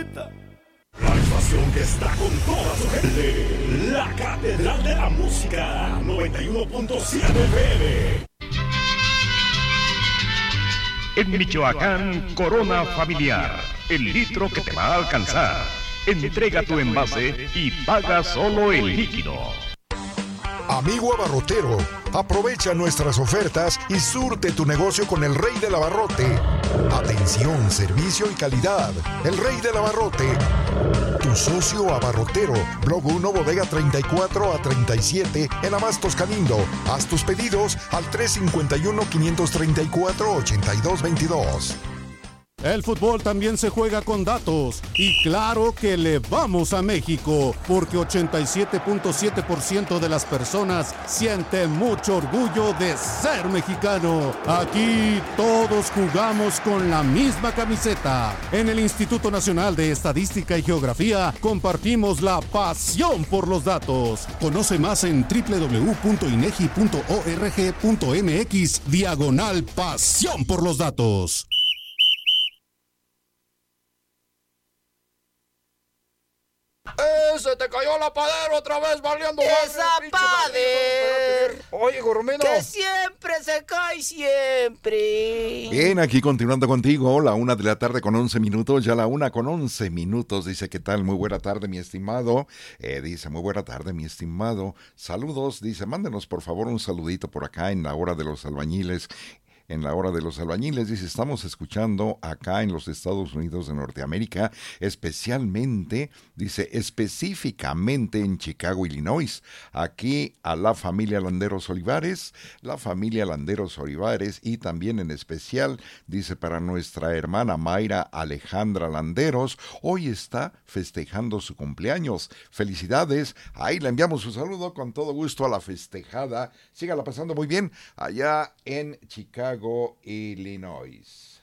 La estación que está con toda su gente, la Catedral de la Música, 91.7 FM. En Michoacán, Corona Familiar, el litro que te va a alcanzar. Entrega tu envase y paga solo el líquido. Amigo abarrotero, aprovecha nuestras ofertas y surte tu negocio con el Rey del Abarrote. Atención, servicio y calidad. El Rey del Abarrote. Tu socio abarrotero. Blog 1, bodega 34 a 37 en Abastos Canindo. Haz tus pedidos al 351-534-8222. El fútbol también se juega con datos y claro que le vamos a México porque 87.7% de las personas sienten mucho orgullo de ser mexicano. Aquí todos jugamos con la misma camiseta. En el Instituto Nacional de Estadística y Geografía compartimos la pasión por los datos. Conoce más en www.inegi.org.mx/pasión por los datos. Se te cayó la Pader otra vez valiendo. ¡Esa Pader! Oye, Gorromino. Que siempre se cae, siempre. Bien, aquí continuando contigo, la 1:11 p.m, ya la 1:11 p.m, dice, ¿qué tal? Muy buena tarde, mi estimado. Dice, muy buena tarde, mi estimado. Saludos, dice, mándenos por favor un saludito por acá en la hora de los albañiles. En la hora de los albañiles, dice, estamos escuchando acá en los Estados Unidos de Norteamérica, específicamente en Chicago, Illinois. Aquí a la familia Landeros Olivares y también en especial, dice, para nuestra hermana Mayra Alejandra Landeros, hoy está festejando su cumpleaños. Felicidades, ahí le enviamos un saludo con todo gusto a la festejada. Sígala pasando muy bien allá en Chicago, Illinois.